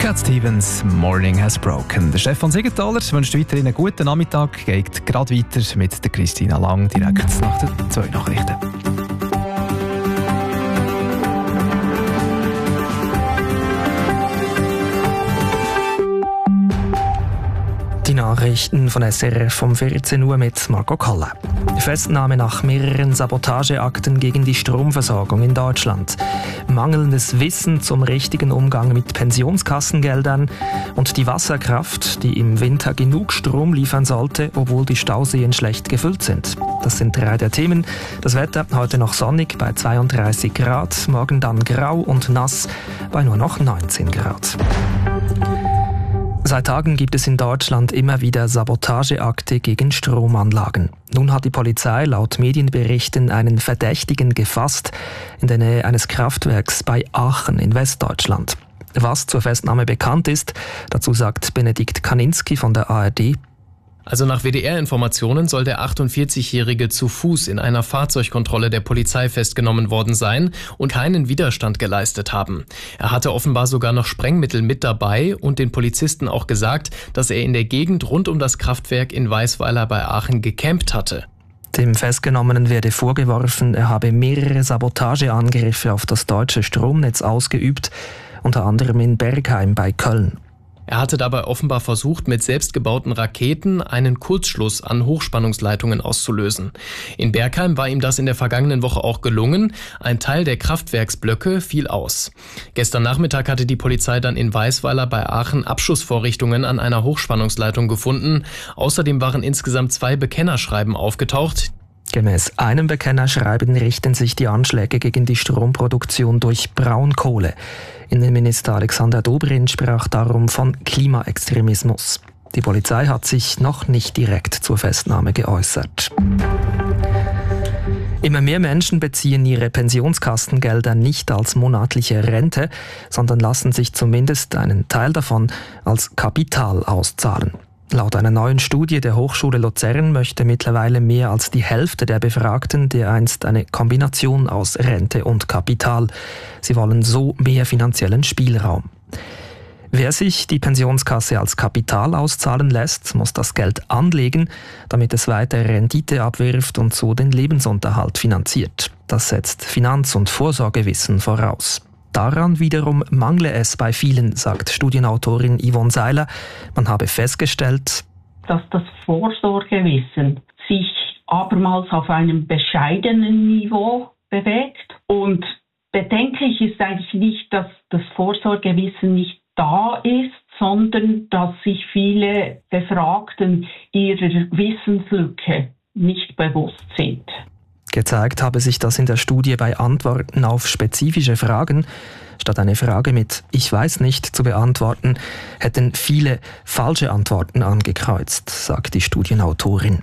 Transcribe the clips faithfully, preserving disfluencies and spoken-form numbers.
Cat Stevens, Morning has broken. Der Stefan Siegenthaler wünscht weiterhin einen guten Nachmittag, geht gerade weiter mit der Christina Lang, direkt nach den zwei Nachrichten. Die Nachrichten von S R F um vierzehn Uhr mit Marco Kalle. Festnahme nach mehreren Sabotageakten gegen die Stromversorgung in Deutschland. Mangelndes Wissen zum richtigen Umgang mit Pensionskassengeldern und die Wasserkraft, die im Winter genug Strom liefern sollte, obwohl die Stauseen schlecht gefüllt sind. Das sind drei der Themen. Das Wetter heute noch sonnig bei zweiunddreißig Grad, morgen dann grau und nass bei nur noch neunzehn Grad. Seit Tagen gibt es in Deutschland immer wieder Sabotageakte gegen Stromanlagen. Nun hat die Polizei laut Medienberichten einen Verdächtigen gefasst in der Nähe eines Kraftwerks bei Aachen in Westdeutschland. Was zur Festnahme bekannt ist, dazu sagt Benedikt Kaninski von der A R D. Also nach W D R-Informationen soll der achtundvierzigjährige zu Fuß in einer Fahrzeugkontrolle der Polizei festgenommen worden sein und keinen Widerstand geleistet haben. Er hatte offenbar sogar noch Sprengmittel mit dabei und den Polizisten auch gesagt, dass er in der Gegend rund um das Kraftwerk in Weißweiler bei Aachen gecampt hatte. Dem Festgenommenen werde vorgeworfen, er habe mehrere Sabotageangriffe auf das deutsche Stromnetz ausgeübt, unter anderem in Bergheim bei Köln. Er hatte dabei offenbar versucht, mit selbstgebauten Raketen einen Kurzschluss an Hochspannungsleitungen auszulösen. In Bergheim war ihm das in der vergangenen Woche auch gelungen. Ein Teil der Kraftwerksblöcke fiel aus. Gestern Nachmittag hatte die Polizei dann in Weißweiler bei Aachen Abschussvorrichtungen an einer Hochspannungsleitung gefunden. Außerdem waren insgesamt zwei Bekennerschreiben aufgetaucht. Gemäß einem Bekennerschreiben richten sich die Anschläge gegen die Stromproduktion durch Braunkohle. Innenminister Alexander Dobrindt sprach darum von Klimaextremismus. Die Polizei hat sich noch nicht direkt zur Festnahme geäußert. Immer mehr Menschen beziehen ihre Pensionskassengelder nicht als monatliche Rente, sondern lassen sich zumindest einen Teil davon als Kapital auszahlen. Laut einer neuen Studie der Hochschule Luzern möchte mittlerweile mehr als die Hälfte der Befragten dereinst eine Kombination aus Rente und Kapital. Sie wollen so mehr finanziellen Spielraum. Wer sich die Pensionskasse als Kapital auszahlen lässt, muss das Geld anlegen, damit es weiter Rendite abwirft und so den Lebensunterhalt finanziert. Das setzt Finanz- und Vorsorgewissen voraus. Daran wiederum mangle es bei vielen, sagt Studienautorin Yvonne Seiler. Man habe festgestellt, dass das Vorsorgewissen sich abermals auf einem bescheidenen Niveau bewegt. Und bedenklich ist eigentlich nicht, dass das Vorsorgewissen nicht da ist, sondern dass sich viele Befragten ihrer Wissenslücke nicht bewusst sind. Gezeigt habe sich das in der Studie bei Antworten auf spezifische Fragen. Statt eine Frage mit »Ich weiß nicht« zu beantworten, hätten viele falsche Antworten angekreuzt, sagt die Studienautorin.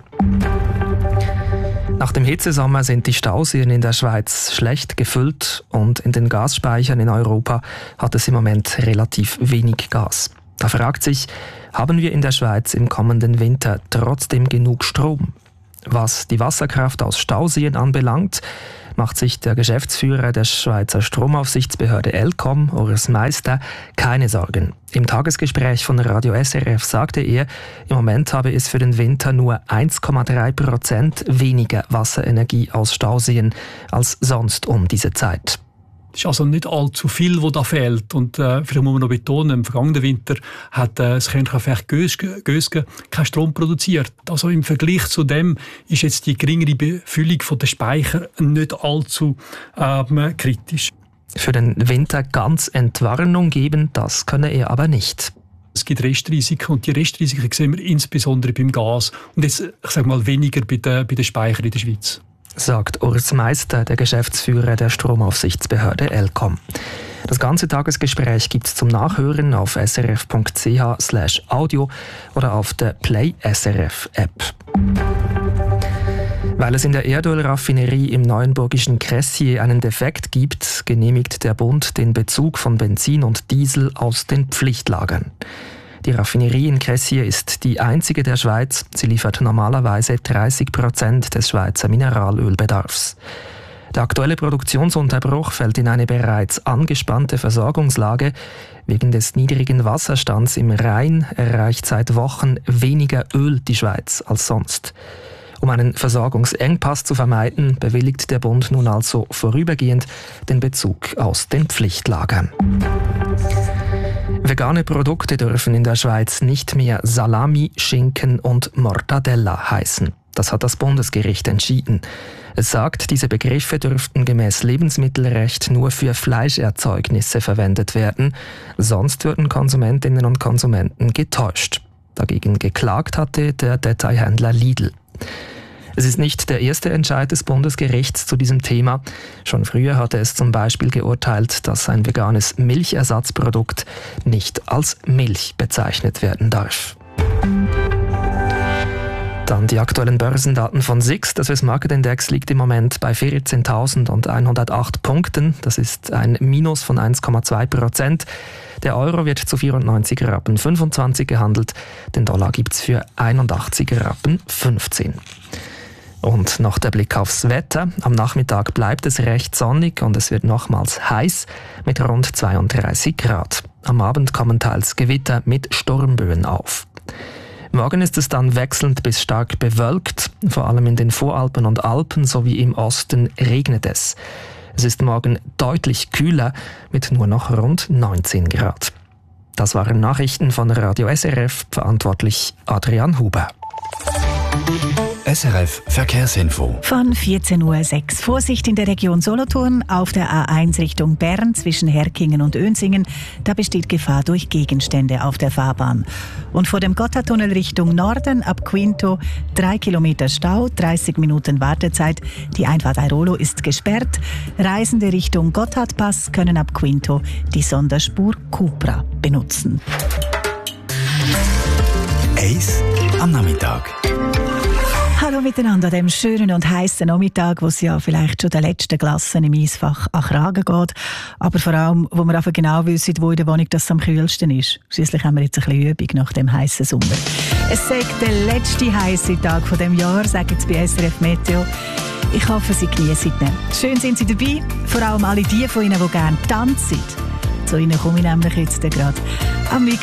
Nach dem Hitzesommer sind die Stauseen in der Schweiz schlecht gefüllt und in den Gasspeichern in Europa hat es im Moment relativ wenig Gas. Da fragt sich, haben wir in der Schweiz im kommenden Winter trotzdem genug Strom? Was die Wasserkraft aus Stauseen anbelangt, macht sich der Geschäftsführer der Schweizer Stromaufsichtsbehörde ElCom, Urs Meister, keine Sorgen. Im Tagesgespräch von Radio S R F sagte er, im Moment habe es für den Winter nur eins Komma drei Prozent weniger Wasserenergie aus Stauseen als sonst um diese Zeit. Es ist also nicht allzu viel, was da fehlt. Und äh, vielleicht muss man noch betonen, im vergangenen Winter hat äh, das Kernkraftwerk Gösgen keinen Strom produziert. Also im Vergleich zu dem ist jetzt die geringere Befüllung der Speicher nicht allzu äh, kritisch. Für den Winter ganz Entwarnung geben, das könne er aber nicht. Es gibt Restrisiken und die Restrisiken sehen wir insbesondere beim Gas und jetzt, ich sage mal, weniger bei den, bei den Speichern in der Schweiz. Sagt Urs Meister, der Geschäftsführer der Stromaufsichtsbehörde ElCom. Das ganze Tagesgespräch gibt es zum Nachhören auf srf punkt c h slash audio oder auf der Play S R F App. Weil es in der Erdölraffinerie im neuenburgischen Cressier einen Defekt gibt, genehmigt der Bund den Bezug von Benzin und Diesel aus den Pflichtlagern. Die Raffinerie in Cressier ist die einzige der Schweiz. Sie liefert normalerweise dreißig Prozent des Schweizer Mineralölbedarfs. Der aktuelle Produktionsunterbruch fällt in eine bereits angespannte Versorgungslage. Wegen des niedrigen Wasserstands im Rhein erreicht seit Wochen weniger Öl die Schweiz als sonst. Um einen Versorgungsengpass zu vermeiden, bewilligt der Bund nun also vorübergehend den Bezug aus den Pflichtlagern. Vegane Produkte dürfen in der Schweiz nicht mehr Salami, Schinken und Mortadella heißen. Das hat das Bundesgericht entschieden. Es sagt, diese Begriffe dürften gemäß Lebensmittelrecht nur für Fleischerzeugnisse verwendet werden. Sonst würden Konsumentinnen und Konsumenten getäuscht. Dagegen geklagt hatte der Detailhändler Lidl. Es ist nicht der erste Entscheid des Bundesgerichts zu diesem Thema. Schon früher hatte es zum Beispiel geurteilt, dass ein veganes Milchersatzprodukt nicht als Milch bezeichnet werden darf. Dann die aktuellen Börsendaten von S I X. Der Swiss Market Index liegt im Moment bei vierzehntausendeinhundertacht Punkten. Das ist ein Minus von eins Komma zwei Prozent. Der Euro wird zu vierundneunzig Rappen fünfundzwanzig gehandelt. Den Dollar gibt es für einundachtzig Rappen fünfzehn. Und noch der Blick aufs Wetter. Am Nachmittag bleibt es recht sonnig und es wird nochmals heiß mit rund zweiunddreißig Grad. Am Abend kommen teils Gewitter mit Sturmböen auf. Morgen ist es dann wechselnd bis stark bewölkt. Vor allem in den Voralpen und Alpen sowie im Osten regnet es. Es ist morgen deutlich kühler mit nur noch rund neunzehn Grad. Das waren Nachrichten von Radio S R F, verantwortlich Adrian Huber. S R F Verkehrsinfo. Von vierzehn Uhr sechs. Vorsicht in der Region Solothurn auf der A eins Richtung Bern zwischen Herkingen und Önsingen. Da besteht Gefahr durch Gegenstände auf der Fahrbahn. Und vor dem Gotthardtunnel Richtung Norden ab Quinto drei Kilometer Stau, dreißig Minuten Wartezeit. Die Einfahrt Airolo ist gesperrt. Reisende Richtung Gotthardpass können ab Quinto die Sonderspur Cupra benutzen. Eis am Nachmittag. Hallo miteinander an diesem schönen und heißen Nachmittag, wo es ja vielleicht schon den letzten Glassen im Eisfach an Kragen geht, aber vor allem, wo wir einfach genau wissen, wo in der Wohnung das am kühlsten ist. Schliesslich haben wir jetzt ein bisschen Übung nach dem heißen Sommer. Es ist der letzte heiße Tag von dem Jahr, sagen sie bei S R F Meteo. Ich hoffe, Sie genießen ihn. Schön sind Sie dabei, vor allem alle die von Ihnen, die gerne tanzen. Zu Ihnen komme ich nämlich jetzt gerade am Mikrofon.